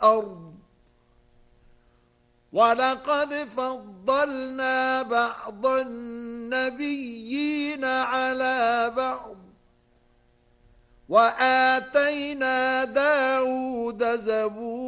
الأرض ولقد فضلنا بعض النبيين على بعض وآتينا داود زبورا